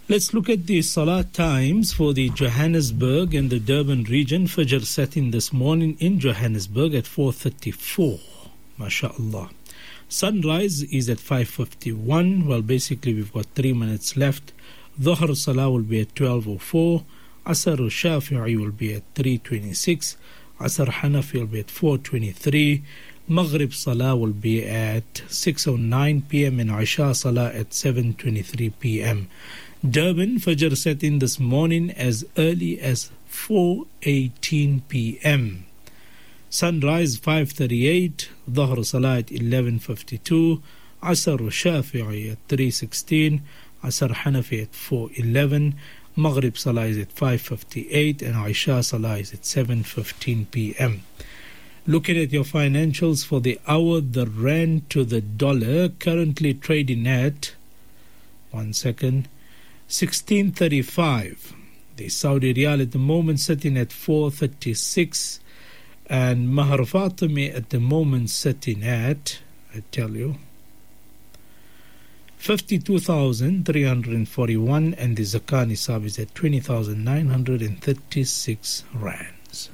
Let's look at the Salah times for the Johannesburg and the Durban region. Fajr set in this morning in Johannesburg at 4:34. MashaAllah. Sunrise is at 5:51. Well, basically we've got 3 minutes left. Dhuhr Salah will be at 12:04. Asr Shafi'i will be at 3:26. Asr Hanafi will be at 4:23. Maghrib Salah will be at 6:09 p.m. and Isha Salah at 7:23 p.m. Durban Fajr set in this morning as early as 4:18 p.m. Sunrise 5:38, Dhuhr Salah at 11:52, Asr Shafi'i at 3:16, Asr Hanafi at 4:11, Maghrib Salah is at 5:58 and Isha Salah is at 7:15 p.m. Looking at your financials for the hour, the rand to the dollar currently trading at 16.35. The Saudi Riyal at the moment sitting at 4.36, and Mahr Fatimi at the moment sitting at, I tell you, 52,341, and the Zakat Nisab is at 20,936 rands.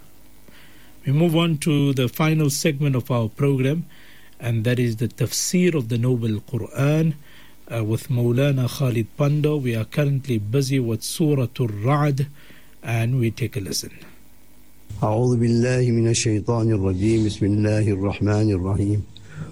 We move on to the final segment of our program, and that is the Tafsir of the Noble Quran with Maulana Khalid Pando. We are currently busy with Surah Al-Ra'd, and we take a listen. أعوذ بالله من الشيطان الرجيم بسم الله الرحمن الرحيم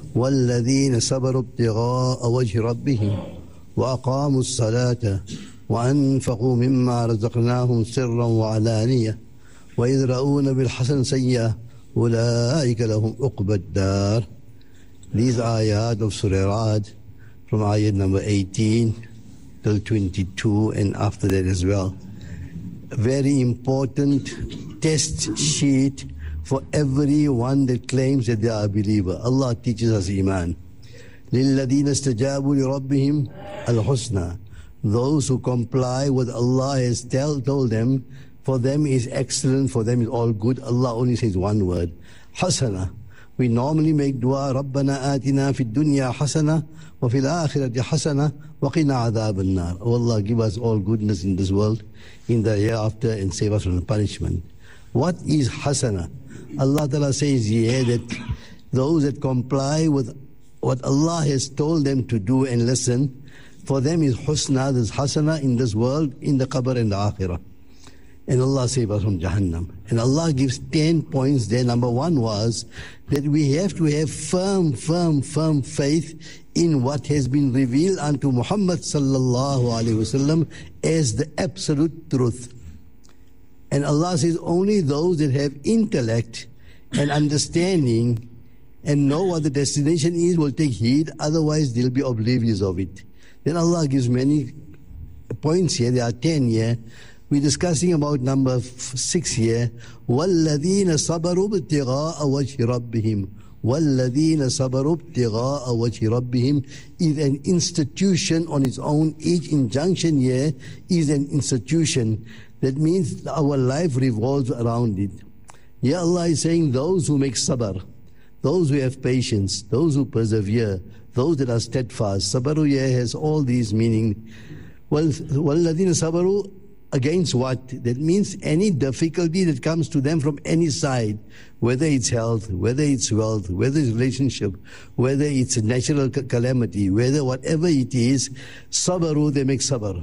والذين صبروا ابتغاء وجه ربهم وأقاموا الصلاة وأنفقوا مما رزقناهم سرا وعلانية ويدرؤون بالحسن سيئة أولئك لهم عقبى الدار. These ayat of Surah Ra'd from ayat number 18 till 22 and after that as well. A very important test sheet for everyone that claims that they are a believer. Allah teaches us Iman. لِلَّذِينَ اسْتَجَابُوا لِرَبِّهِمْ الْحُسْنَى. Those who comply with Allah has told them, for them is excellent, for them is all good. Allah only says one word, Hasana. We normally make dua, رَبَّنَا آتِنَا فِي الدُّنْيَا حَسَنَةً وَفِي الْآخِرَةِ حَسَنَةً وَقِنَا عَذَابَ النَّارِ. Oh Allah, give us all goodness in this world, in the hereafter, and save us from the punishment. What is Hasana? Allah Ta'ala says here that those that comply with what Allah has told them to do and listen, for them is Husna, there's Hasana in this world, in the Qabr and the Akhirah. And Allah save us from Jahannam. And Allah gives 10 points there. Number one was that we have to have firm faith in what has been revealed unto Muhammad sallallahu alaihi wasallam as the absolute truth. And Allah says only those that have intellect and understanding and know what the destination is will take heed, otherwise they'll be oblivious of it. Then Allah gives many points here, there are 10 here. We're discussing about number 6 here. وَالَّذِينَ صَبَرُوا ابْتِغَاءَ وَجْهِ رَبِّهِمْ. وَالَّذِينَ صَبَرُوا ابْتِغَاءَ وَجْهِ رَبِّهِمْ is an institution on its own. Each injunction here is an institution. That means our life revolves around it. Yeah, Allah is saying those who make sabr, those who have patience, those who persevere, those that are steadfast. Sabru here has all these meaning. وَالَّذِينَ صَبَرُوا against what? That means any difficulty that comes to them from any side, whether it's health, whether it's wealth, whether it's relationship, whether it's a natural calamity, whether whatever it is, sabaru, they make sabr.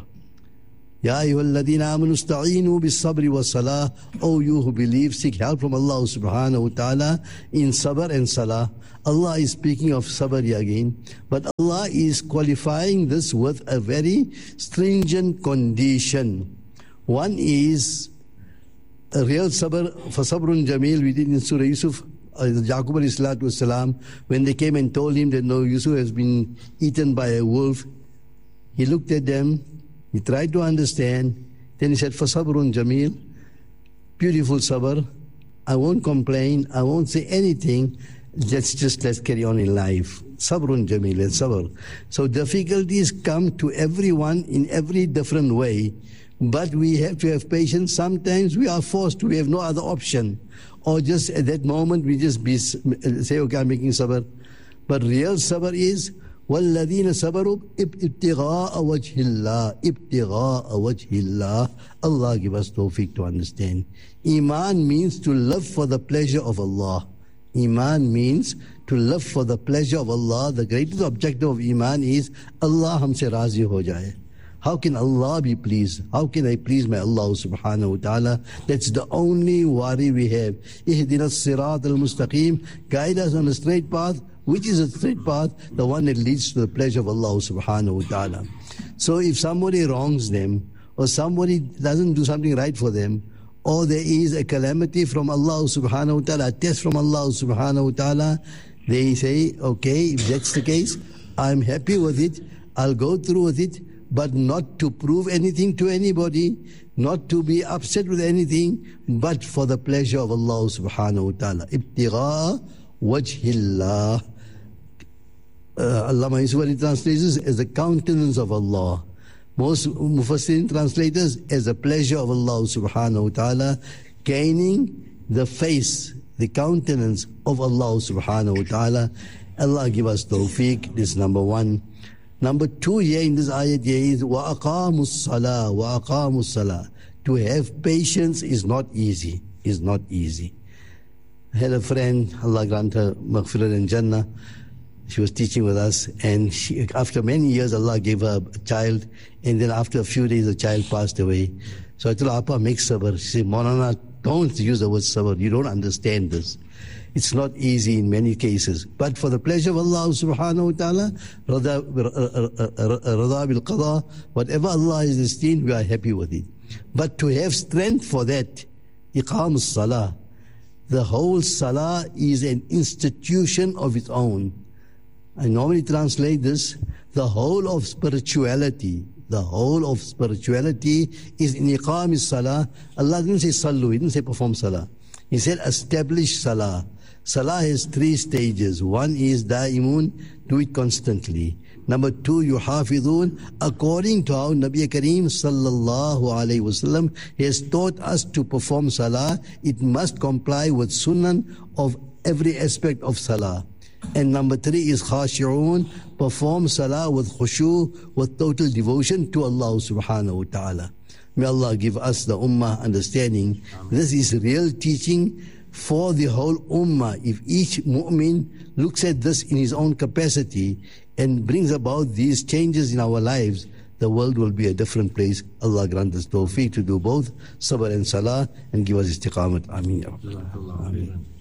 Ya ayyuhalladhina amanu ista'inu bis-sabri was-salah. O you who believe, seek help from Allah subhanahu wa ta'ala in sabr and salah. Allah is speaking of sabr again, but Allah is qualifying this with a very stringent condition. One is a real sabr, for sabrun jameel, we did in Surah Yusuf, Yaqub alayhi salatu wasalam, when they came and told him that no, Yusuf has been eaten by a wolf, he looked at them, he tried to understand, then he said, for sabrun jameel, beautiful sabr, I won't complain, I won't say anything, let's carry on in life. Sabrun jameel and sabr. So difficulties come to everyone in every different way. But we have to have patience. Sometimes we are forced to, we have no other option. Or just at that moment we just say, okay, I'm making sabr. But real sabr is وَالَّذِينَ صَبَرُوا ابْتِغَاءَ وَجْهِ اللَّهِ ابْتِغَاءَ وَجْهِ اللَّهِ. Allah give us tawfiq to understand. Iman means to live for the pleasure of Allah. Iman means to live for the pleasure of Allah. The greatest objective of Iman is Allah humse razi ho jaye. How can Allah be pleased? How can I please my Allah subhanahu wa ta'ala? That's the only worry we have. Ihdina as-sirat al-mustaqim. Guide us on a straight path. Which is a straight path? The one that leads to the pleasure of Allah subhanahu wa ta'ala. So if somebody wrongs them, or somebody doesn't do something right for them, or there is a calamity from Allah subhanahu wa ta'ala, a test from Allah subhanahu wa ta'ala, they say, okay, if that's the case, I'm happy with it, I'll go through with it, but not to prove anything to anybody, not to be upset with anything, but for the pleasure of Allah subhanahu wa ta'ala. Ibtigha wajhillah. Allama Yusufali translates this as the countenance of Allah. Most Mufassirin translators as the pleasure of Allah subhanahu wa ta'ala, gaining the face, the countenance of Allah subhanahu wa ta'ala. Allah give us tawfiq. This is number one. Number two here in this ayat here is وَأَقَامُوا الصَّلَاةِ وَأَقَامُوا الصَّلَاةِ. To have patience is not easy. Is not easy. I had a friend, Allah grant her maghfirah and Jannah. She was teaching with us, and after many years, Allah gave her a child, and then after a few days, the child passed away. So I told her, Appa, make sabr. She said, Maulana, don't use the word sabr. You don't understand this. It's not easy in many cases. But for the pleasure of Allah subhanahu wa ta'ala, Rada bil qada, whatever Allah is destined, we are happy with it. But to have strength for that, iqam salah, the whole salah is an institution of its own. I normally translate this, the whole of spirituality. The whole of spirituality is in iqam salah. Allah didn't say sallu, He didn't say perform salah. He said establish salah. Salah has three stages. One is da'imun, do it constantly. Number two, yuhafidun, according to how Nabi Kareem sallallahu alayhi wasallam has taught us to perform salah, it must comply with sunnah of every aspect of salah. And number three is khashi'un, perform salah with khushu, with total devotion to Allah subhanahu wa ta'ala. May Allah give us the ummah understanding. This is real teaching for the whole ummah. If each mu'min looks at this in his own capacity and brings about these changes in our lives, the world will be a different place. Allah grant us tawfiq to do both sabr and salah and give us istiqamat. Ameen. Ameen.